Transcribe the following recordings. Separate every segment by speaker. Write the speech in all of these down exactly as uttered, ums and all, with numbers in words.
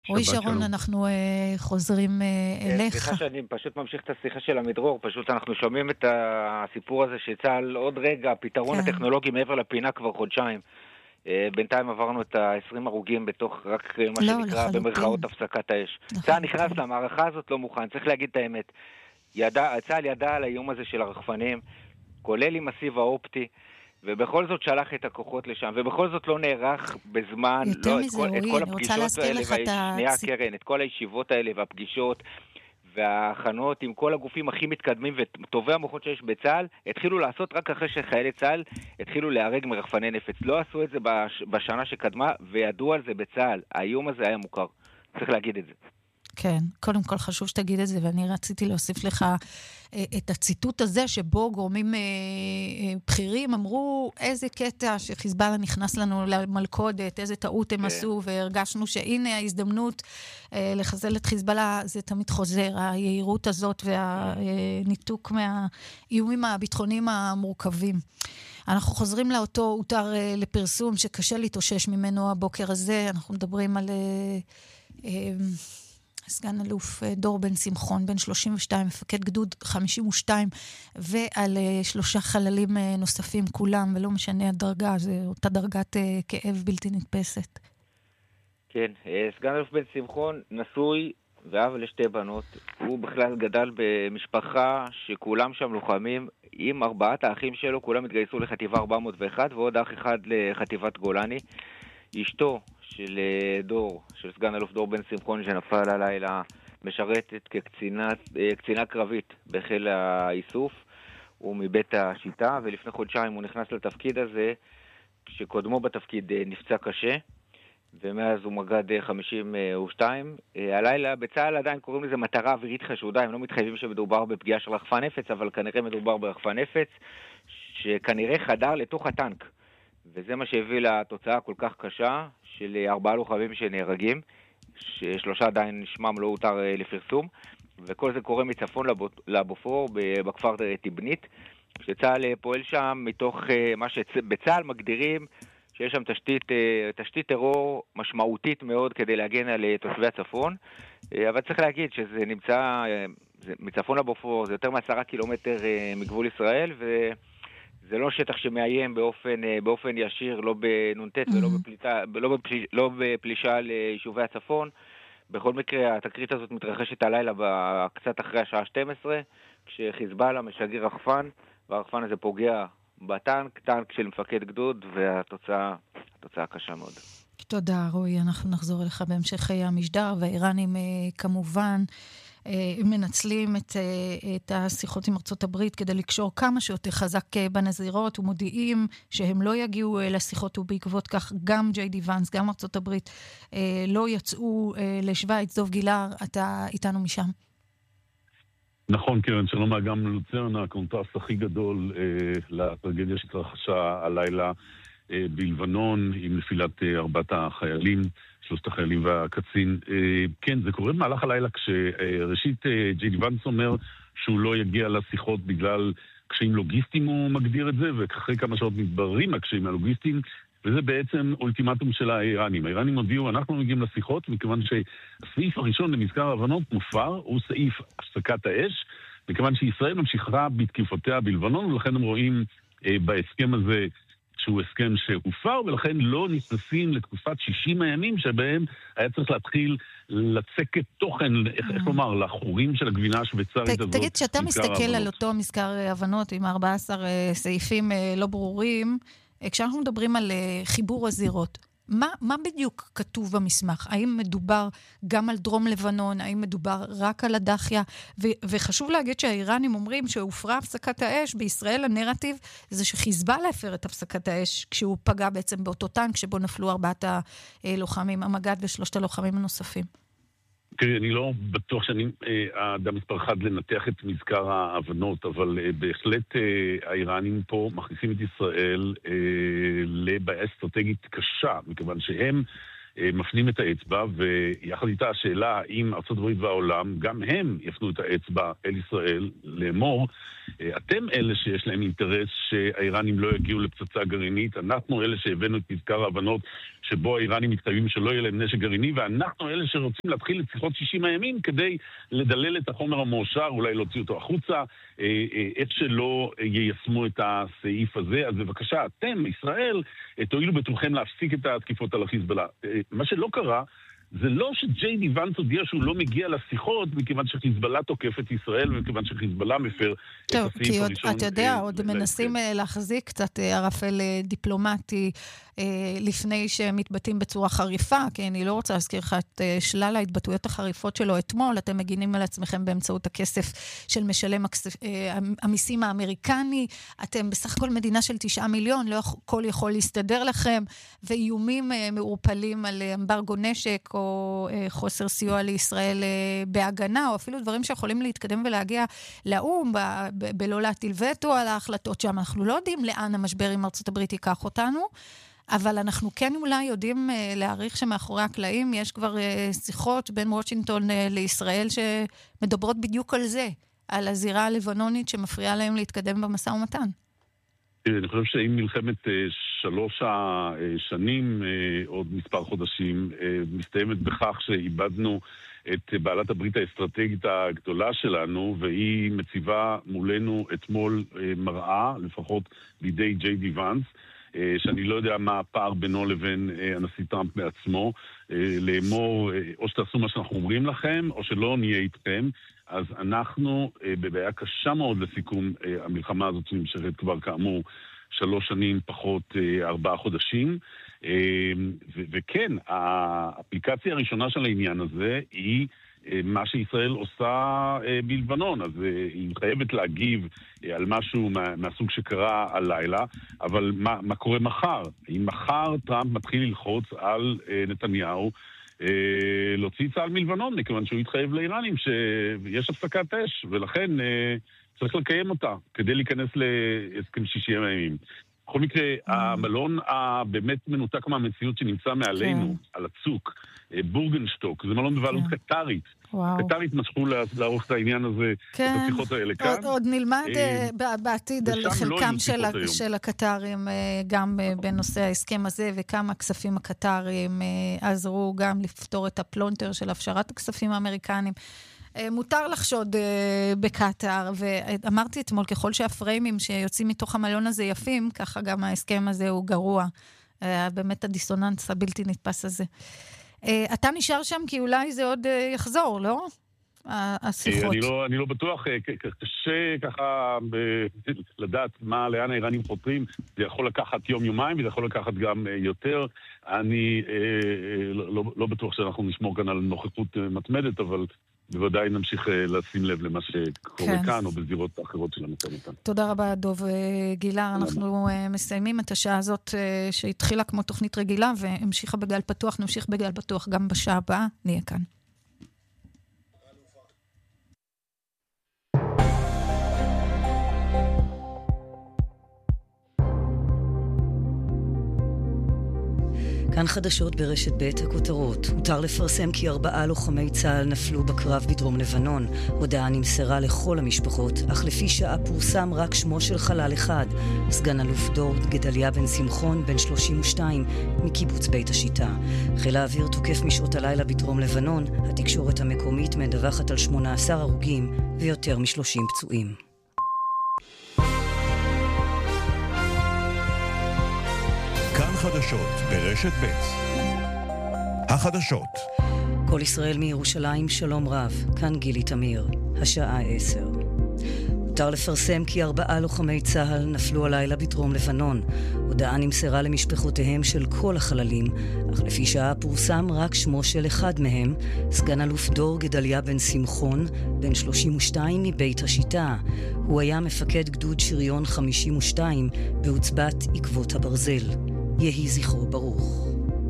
Speaker 1: רועי
Speaker 2: שבת
Speaker 1: שרון,
Speaker 2: שלום.
Speaker 1: אנחנו אה, חוזרים אה,
Speaker 3: כן,
Speaker 1: אליך.
Speaker 3: סליחה שאני פשוט ממשיך את השיחה של המדרור, פשוט אנחנו שומעים את הסיפור הזה שצה"ל עוד רגע, הפתרון
Speaker 1: כן.
Speaker 3: הטכנולוגי מעבר לפינה כבר חודשיים. אה, בינתיים עברנו את ה-עשרים הרוגים בתוך רק אה, מה
Speaker 1: לא,
Speaker 3: שנקרא
Speaker 1: לחלוטין.
Speaker 3: במרכאות הפסקת האש.
Speaker 1: לחלוטין.
Speaker 3: צה"ל נכנס למערכה הזאת לא מוכן, צריך להגיד את האמת. ידע, צה"ל ידע על האיום הזה של הרחפנים, כולל עם הסיב האופטי, ובכל זאת שלח את הכוחות לשם, ובכל זאת לא נערך בזמן,
Speaker 1: יותר
Speaker 3: לא, את
Speaker 1: מזה,
Speaker 3: כל, את
Speaker 1: רועי,
Speaker 3: כל
Speaker 1: אני רוצה
Speaker 3: הפגישות
Speaker 1: להזכיר
Speaker 3: האלה,
Speaker 1: לך את
Speaker 3: והשנייה
Speaker 1: הצ...
Speaker 3: קרן, את כל הישיבות האלה והפגישות, וההכנות עם כל הגופים הכי מתקדמים וטובי המוחות שיש בצה"ל, התחילו לעשות רק אחרי שחיילי צה"ל התחילו להרג מרחפני נפץ. לא עשו את זה בש, בשנה שקדמה, וידעו על זה בצה"ל. האיום הזה היה מוכר. צריך להגיד את זה.
Speaker 1: כן, קודם כל חשוב שתגיד את זה, ואני רציתי להוסיף לך אה, את הציטוט הזה, שבו גורמים אה, אה, בכירים אמרו, איזה קטע שחיזבאללה נכנס לנו למלכודת, איזה טעות הם
Speaker 3: כן.
Speaker 1: עשו, והרגשנו שהנה ההזדמנות אה, לחזל את חיזבאללה, זה תמיד חוזר, היהירות הזאת והניתוק מהאיומים הביטחוניים המורכבים. אנחנו חוזרים לאותו אותר אה, לפרסום, שקשה להתאושש ממנו הבוקר הזה, אנחנו מדברים על... אה, אה, סגן אלוף דור בן שמחון, בן שלושים ושתיים, מפקד גדוד חמישים ושתיים, ועל שלושה חללים נוספים כולם, ולא משנה הדרגה, זה אותה דרגת כאב בלתי נתפסת.
Speaker 3: כן, סגן אלוף בן שמחון נשוי ואב לשתי בנות. הוא בכלל גדל במשפחה שכולם שם לוחמים, עם ארבעת האחים שלו, כולם התגייסו לחטיבה ארבע מאות ואחת, ועוד אח אחד לחטיבת גולני. אשתו של דור, של סגן אלוף דור בן שמחון שנפל הלילה, משרתת כקצינה קצינה קרבית בחיל האיסוף, הוא מבית השיטה, ולפני חודשיים הוא נכנס לתפקיד הזה, שקודמו בתפקיד נפצע קשה, ומאז הוא מג"ד חמישים ושתיים. הלילה בצה"ל עדיין קוראים לזה מטרה אווירית חשודה, הם לא מתחייבים שמדובר בפגיעה של רחפן נפץ, אבל כנראה מדובר ברחפן נפץ, שכנראה חדר לתוך הטנק. וזה מה שהביא לתוצאה כל כך קשה של ארבעה לוחמים שנהרגים, ששלושה עדיין שמם לא הותר לפרסום, וכל זה קורה מצפון לבופור בכפר תבנית, שצה"ל פועל שם מתוך מה שבצה"ל מגדירים שיש שם תשתית, תשתית טרור משמעותית מאוד כדי להגן על תושבי הצפון, אבל צריך להגיד שזה נמצא מצפון לבופור, זה יותר מעשרה קילומטר מגבול ישראל, ו... זה לא שטח שמאיים באופן, באופן ישיר, לא בנונטט ולא בפליטה, לא, בפליש, לא בפלישה ליישובי הצפון. בכל מקרה, התקרית הזאת מתרחשת הלילה קצת אחרי השעה שתים עשרה, כשחיזבאללה משגר רחפן, והרחפן הזה פוגע בטנק, טנק של מפקד גדוד, והתוצאה, התוצאה קשה מאוד.
Speaker 1: תודה, רועי. אנחנו נחזור אליך בהמשך חיי המשדר, והאיראנים כמובן מנצלים את, את השיחות עם ארצות הברית כדי לקשור כמה שיותר חזק בנזירות, ומודיעים שהם לא יגיעו לשיחות, ובעקבות כך גם ג'יי די ואנס, גם ארצות הברית, לא יצאו לשוויץ. דוב גילר, אתה איתנו משם.
Speaker 2: נכון, קרן, שלום גם לוצרן, הקונטרסט הכי גדול אה, לטרגדיה שהתרחשה הלילה אה, בלבנון, עם נפילת אה, ארבעת החיילים, שלושת החיילים והקצין. אה, כן, זה קורה במהלך הלילה כשראשית אה, ג'יי די ואנס אומר שהוא לא יגיע לשיחות בגלל קשיים לוגיסטיים, הוא מגדיר את זה, ואחרי כמה שעות מתבררים הקשיים הלוגיסטיים, וזה בעצם אולטימטום של האיראנים. האיראנים הודיעו, אנחנו מגיעים לשיחות, מכיוון שהסעיף הראשון למזכר ההבנות מופר, הוא סעיף הפסקת האש, מכיוון שישראל ממשיכה בתקיפותיה בלבנון, ולכן הם רואים אה, בהסכם הזה שהוא הסכם שהופר, ולכן לא נסנסים לתקופת שישים הימים, שבהם היה צריך להתחיל לצקת תוכן, איך, איך לומר, לחורים של הגבינה השוויצרית הזאת.
Speaker 1: תגיד, שאתה מסתכל על אותו מזכר הבנות עם ארבעה עשר סעיפים לא ברורים, כשאנחנו מדברים על חיבור הזירות, מה, מה בדיוק כתוב במסמך? האם מדובר גם על דרום לבנון? האם מדובר רק על הדחיה? ו- וחשוב להגיד שהאיראנים אומרים שהופרה הפסקת האש. בישראל הנרטיב זה שחיזבאללה הפר את הפסקת האש כשהוא פגע בעצם באותו טנק שבו נפלו ארבעת הלוחמים, המג"ד ושלושת הלוחמים הנוספים.
Speaker 2: תראי, אני לא בטוח שאני האדם מספר אחד לנתח את מזכר ההבנות, אבל בהחלט האיראנים פה מכניסים את ישראל לבעיה אסטרטגית קשה, מכיוון שהם מפנים את האצבע, ויחד איתה השאלה האם ארצות הברית והעולם, גם הם יפנו את האצבע אל ישראל לאמור, אתם אלה שיש להם אינטרס שהאיראנים לא יגיעו לפצצה גרעינית, אנחנו אלה שהבאנו את מזכר ההבנות שבו האיראנים מתחייבים שלא יהיה להם נשק גרעיני, ואנחנו אלה שרוצים להתחיל את שיחות שישים הימים כדי לדלל את החומר המאושר, אולי להוציא אותו החוצה, איך שלא יישמו את הסעיף הזה. אז בבקשה, אתם, ישראל, תועילו בטוחם להפסיק את התקיפות על החיזבאללה. מה שלא קרה, זה לא שג'יי די ואנס הודיע שהוא לא מגיע לשיחות, מכיוון שחיזבאללה תוקף את ישראל, ומכיוון שחיזבאללה מפר את הסעיף הראשון.
Speaker 1: טוב, כי אתה יודע, עוד מנסים להחזיק קצת ערפל דיפלומטי, לפני שמתבטאים בצורה חריפה, כי אני לא רוצה להזכיר לך את שלל ההתבטאויות החריפות שלו אתמול, אתם מגינים על עצמכם באמצעות הכסף של משלם המיסים האמריקני, אתם בסך הכל מדינה של תשעה מיליון, לא הכל יכול להסתדר לכם, ואיומים מעורפלים על אמברגו נשק, או חוסר סיוע לישראל בהגנה, או אפילו דברים שיכולים להתקדם ולהגיע לאום, בלא להטיל וטו על ההחלטות שם. אנחנו לא יודעים לאן המשבר עם ארצות הברית ייקח אותנו, אבל אנחנו כן אולי יודעים להעריך שמאחורי הקלעים יש כבר שיחות בין וושינגטון לישראל שמדברות בדיוק על זה, על הזירה הלבנונית שמפריעה להם להתקדם במשא ומתן.
Speaker 2: אני חושב שאם מלחמת שלוש השנים, עוד מספר חודשים, מסתיימת בכך שאיבדנו את בעלת הברית האסטרטגית הגדולה שלנו, והיא מציבה מולנו אתמול מראה, לפחות בידי ג'יי די ואנס, שאני לא יודע מה הפער בינו לבין הנשיא טראמפ בעצמו, לאמור, או שתעשו מה שאנחנו אומרים לכם, או שלא נהיה איתכם. אז אנחנו בבעיה קשה מאוד לסיכום המלחמה הזאת שנמשכת כבר כאמור שלוש שנים פחות ארבעה חודשים. וכן, האפליקציה הראשונה של העניין הזה היא מה שישראל עושה בלבנון, אז היא חייבת להגיב על משהו מה, מהסוג שקרה הלילה, אבל מה, מה קורה מחר? אם מחר טראמפ מתחיל ללחוץ על נתניהו להוציא צה"ל מלבנון, מכיוון שהוא התחייב לאיראנים שיש הפסקת אש, ולכן צריך לקיים אותה כדי להיכנס להסכם שישי הימים. בכל מקרה, המלון הבאמת מנותק מהמציאות שנמצא מעלינו, על הצוק, בורגנשטוק, זה מלון בבעלות קטרית. קטרית משכו לערוך את העניין הזה, את השיחות האלה כאן.
Speaker 1: עוד נלמד בעתיד על חלקם של הקטרים, גם בנושא ההסכם הזה, וכמה הכספים הקטרים עזרו גם לפתור את הפלונטר של הפשרת הכספים האמריקנים. מותר לחשוד בקטר, ואמרתי אתמול, ככל שהפריימים שיוצאים מתוך המלון הזה יפים, ככה גם ההסכם הזה הוא גרוע. באמת הדיסוננס הבלתי נתפס הזה. אתה נשאר שם כי אולי זה עוד יחזור, לא? השיחות.
Speaker 2: אני לא, אני לא בטוח, קשה ככה לדעת מה, לאן האיראנים חותרים, זה יכול לקחת יום-יומיים, וזה יכול לקחת גם יותר. אני לא, לא בטוח שאנחנו נשמור כאן על נוכחות מתמדת, אבל בוודאי נמשיך לשים לב למה שקורה כן. כאן, או בזירות אחרות של המשא ומתן.
Speaker 1: תודה רבה, דוב גילר. אנחנו מסיימים את השעה הזאת שהתחילה כמו תוכנית רגילה, והמשיכה בגל פתוח, נמשיך בגל פתוח גם בשעה הבאה, נהיה כאן.
Speaker 4: כאן חדשות ברשת ב' הכותרות. הותר לפרסם כי ארבעה לוחמי צה"ל נפלו בקרב בדרום לבנון. הודעה נמסרה לכל המשפחות, אך לפי שעה פורסם רק שמו של חלל אחד, סגן אלוף דור גדליה בן שמחון, בן שלושים ושתיים, מקיבוץ בית השיטה. חיל האוויר תוקף משעות הלילה בדרום לבנון. התקשורת המקומית מדווחת על שמונה עשר הרוגים ויותר משלושים פצועים.
Speaker 5: כאן חדשות ברשת ב' החדשות.
Speaker 4: כל ישראל מירושלים, שלום רב. כאן גילי תמיר. השעה עשר. הותר לפרסם כי ארבעה לוחמי צה"ל נפלו הלילה בדרום לבנון. הודעה נמסרה למשפחותיהם של כל החללים, אך לפי שעה פורסם רק שמו של אחד מהם, סגן אלוף דור גדליה בן שמחון, בן שלושים ושתיים מבית השיטה. הוא היה מפקד גדוד שריון חמישים ושתיים בעוצבת עקבות הברזל. יהי זכרו ברוך.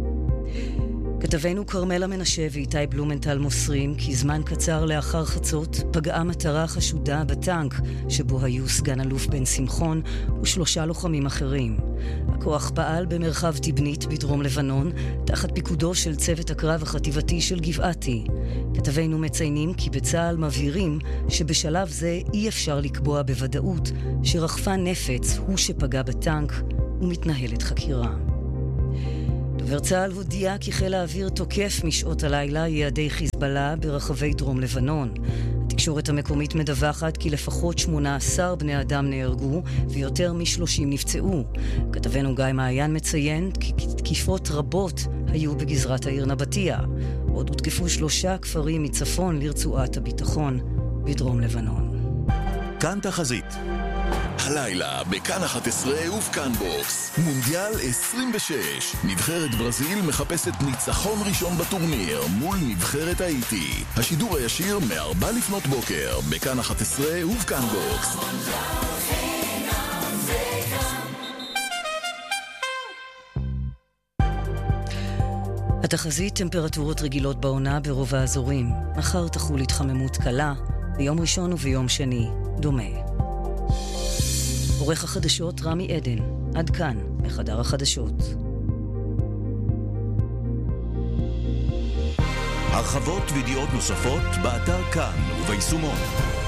Speaker 4: כתבנו קרמלה מנשה ואיתי בלומנטל מוסרים כי זמן קצר לאחר חצות פגעה מטרה חשודה בטנק שבו היו סגן אלוף בן שמחון ושלושה לוחמים אחרים. כוח פעל במרחב טיבנית בדרום לבנון, תחת פיקודו של צוות הקרב החטיבתי של גבעתי. כתבינו מציינים כי בצה"ל מבהירים שבשלב זה אי אפשר לקבוע בוודאות שרחפן נפץ הוא שפגע בטנק ומתנהלת חקירה. דובר צה"ל הודיע כי חיל האוויר תוקף משעות הלילה יעדי חיזבאללה ברחבי דרום לבנון. התקשורת המקומית מדווחת כי לפחות שמונה עשר בני אדם נהרגו ויותר מ-שלושים נפצעו. כתבנו גיא מעיין מציין כי תקיפות רבות היו בגזרת העיר נבטיה. עוד הותקפו שלושה כפרים מצפון לרצועת הביטחון בדרום לבנון.
Speaker 5: כאן תחזית.
Speaker 6: הלילה בכאן אחת עשרה ובכאן בוקס מונדיאל עשרים ושש. נבחרת ברזיל מחפשת ניצחון ראשון בטורניר מול נבחרת האיטי. השידור הישיר מארבע לפנות בוקר בכאן אחת עשרה ובכאן בוקס.
Speaker 4: התחזית טמפרטורות רגילות בעונה ברוב האזורים. מחר תחול התחממות קלה, ביום ראשון וביום שני דומה. עורך החדשות רמי עדן, עד כאן בחדר החדשות.
Speaker 5: הרחבות וידיעות נוספות באתר כאן וביישומון.